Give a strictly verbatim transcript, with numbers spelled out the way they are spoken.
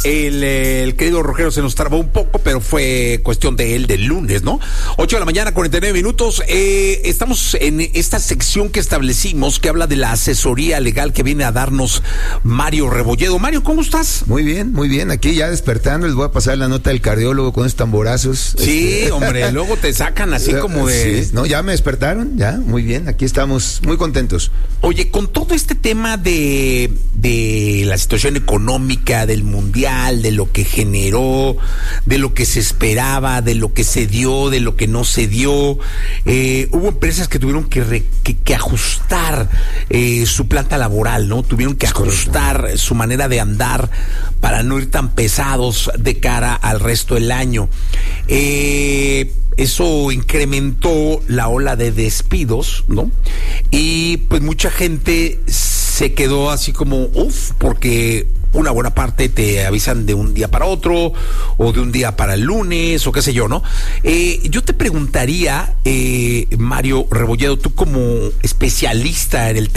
El, el querido Rogelio se nos trabó un poco, pero fue cuestión de él del lunes, ¿no? ocho de la mañana, cuarenta y nueve minutos. Eh, estamos en esta sección que establecimos que habla de la asesoría legal que viene a darnos Mario Rebolledo. Mario, ¿cómo estás? Muy bien, muy bien. Aquí ya despertando, les voy a pasar la nota del cardiólogo con esos tamborazos. Sí, este... hombre, luego te sacan así como de... Sí, no, ya me despertaron, ya, muy bien. Aquí estamos muy contentos. Oye, con todo este tema de, de la situación económica del mundial, de lo que generó, de lo que se esperaba, de lo que se dio, de lo que no se dio, eh, hubo empresas que tuvieron que, re, que, que ajustar eh, su planta laboral, ¿no? Tuvieron que ajustar su manera de andar para no ir tan pesados de cara al resto del año. Eh, eso incrementó la ola de despidos, ¿no? Y pues mucha gente se quedó así como, uff, porque una buena parte te avisan de un día para otro, o de un día para el lunes, o qué sé yo, ¿no? Eh, yo te preguntaría, eh, Mario Rebolledo, tú como especialista en el